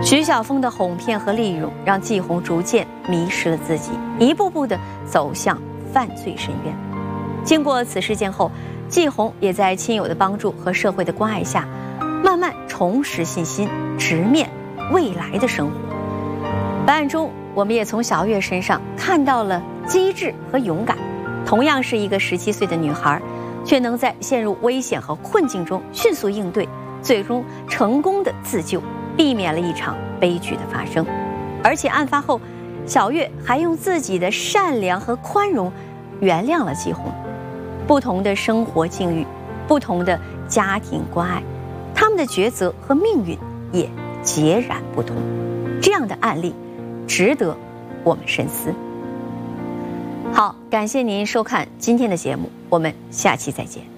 徐小凤的哄骗和利用，让季红逐渐迷失了自己，一步步地走向犯罪深渊。经过此事件后，季红也在亲友的帮助和社会的关爱下，慢慢重拾信心，直面未来的生活。本案中，我们也从小月身上看到了机智和勇敢。同样是一个17岁的女孩，却能在陷入危险和困境中迅速应对，最终成功的自救，避免了一场悲剧的发生。而且案发后，小月还用自己的善良和宽容原谅了季红。不同的生活境遇，不同的家庭关爱，他们的抉择和命运也截然不同。这样的案例值得我们深思。好，感谢您收看今天的节目，我们下期再见。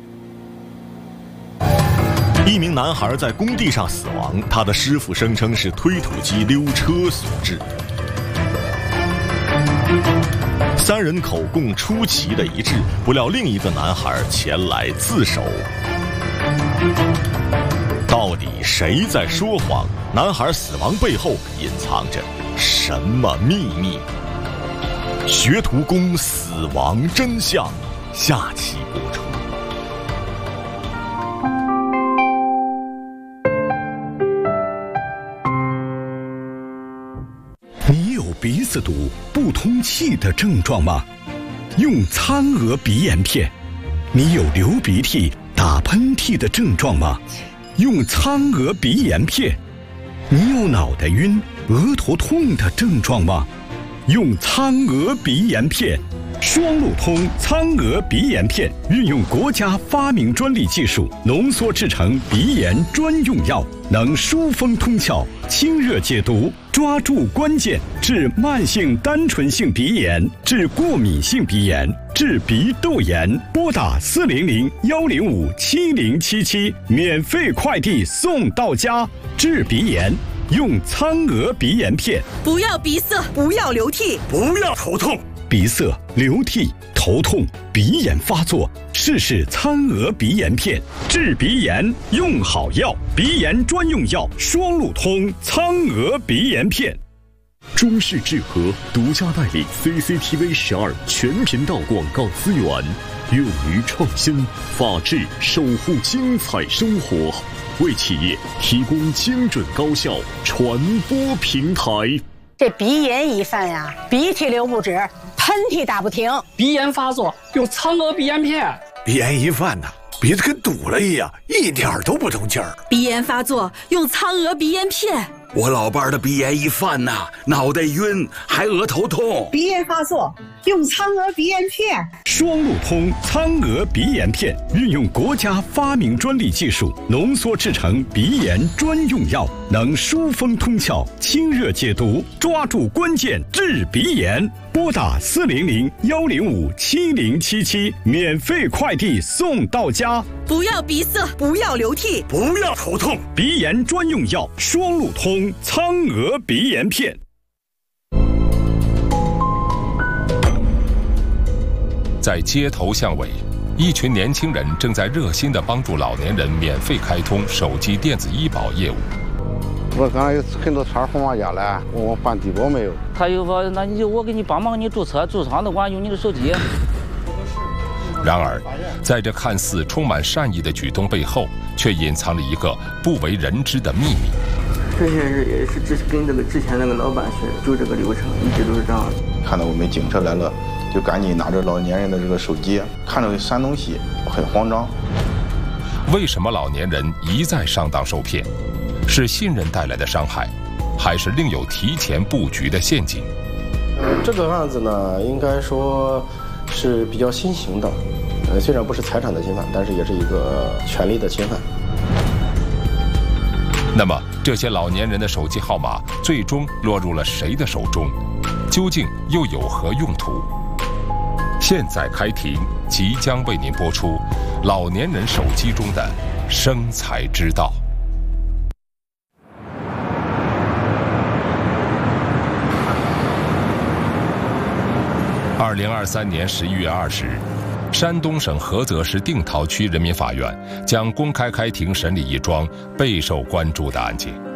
一名男孩在工地上死亡，他的师傅声称是推土机溜车所致。3人口供出奇的一致，不料另一个男孩前来自首。到底谁在说谎？男孩死亡背后隐藏着什么秘密？学徒工死亡真相，下期播出。 你有鼻子堵、不通气的症状吗？用苍娥鼻炎片。你有流鼻涕、打喷嚏的症状吗？用苍娥鼻炎片。你有脑袋晕、额头痛的症状吗？用苍娥鼻炎片。双路通苍娥鼻炎片运用国家发明专利技术浓缩制成鼻炎专用药，能疏风通窍、清热解毒，抓住关键，治慢性单纯性鼻炎，治过敏性鼻炎，治鼻窦炎。拨打400-105-7077，免费快递送到家。治鼻炎用苍娥鼻炎片。 不要鼻塞，不要流涕， 不要头痛。鼻塞、流涕、头痛、鼻炎发作，试试苍娥鼻炎片，治鼻炎用好药，鼻炎专用药，双路通苍娥鼻炎片。 中视智和独家代理 CCTV 12全频道广告资源，勇于创新，法治守护精彩生活，为企业提供精准高效传播平台。 这鼻炎一犯呀，鼻涕流不止，喷嚏打不停， 鼻炎发作用苍娥鼻炎片。 鼻炎一犯呐，鼻子跟堵了一样，一点都不通气儿。 鼻炎发作用苍娥鼻炎片。 我老伴儿的鼻炎一犯呐，脑袋晕，还额头痛。 鼻炎发作用苍娥鼻炎片。 双路通苍娥鼻炎片运用国家发明专利技术浓缩制成鼻炎专用药，能疏风通窍、清热解毒，抓住关键，治鼻炎。拨打400-105-7077，免费快递送到家。 不要鼻塞，不要流涕， 不要头痛， 鼻炎专用药，双路通苍娥鼻炎片。 在街头巷尾，一群年轻人正在热心地帮助老年人免费开通手机电子医保业务。 我刚才有很多串红码家了，问我办低保没有。 他又说：“那你就我给你帮忙，给你注册，注册上的话用你的手机。” 然而，在这看似充满善意的举动背后，却隐藏着一个不为人知的秘密。 这些人也是跟这个之前那个老板学的，就这个流程，一直都是这样的。 看到我们警车来了，就赶紧拿着老年人的这个手机，看着删东西，很慌张。 为什么老年人一再上当受骗？是信任带来的伤害，还是另有提前布局的陷阱？ 这个案子呢，应该说是比较新型的，虽然不是财产的侵犯，但是也是一个权利的侵犯。 那么，这些老年人的手机号码最终落入了谁的手中？究竟又有何用途？现在开庭，即将为您播出老年人手机中的生财之道。2023年11月20日，山东省菏泽市定陶区人民法院将公开开庭审理一桩备受关注的案件。